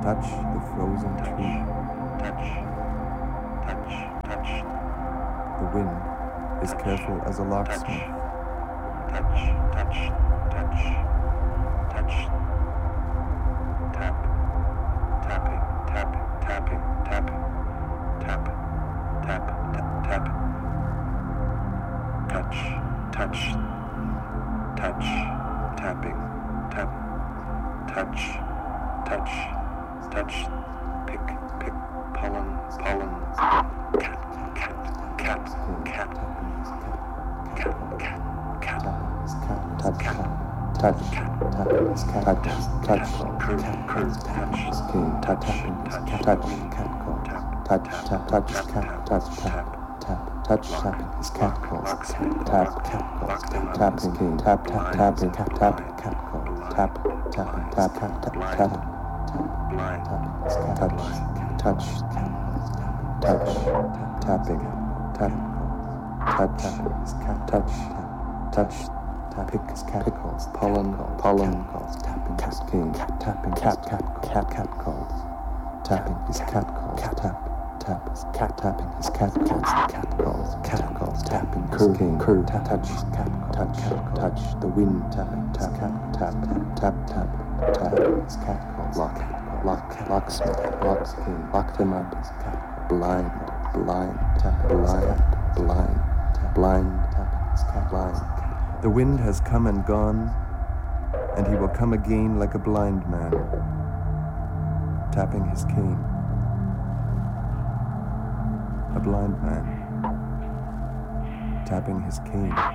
touch the frozen tree. Touch. The wind is careful as a locksmith. Touch. Tapping. Tap. Touch. Tapping. Tap. Touch. Pick. Pollen. Cat. Pick pickles, pollen, tapping his cane, tapping cat calls, tapping his cat calls, tap, tapping his cat calls, tapping his cane, touch, the wind, tap, his cat calls, locksmith, locked him up, blind, The wind has come and gone, and he will come again like a blind man, tapping his cane. A blind man, tapping his cane.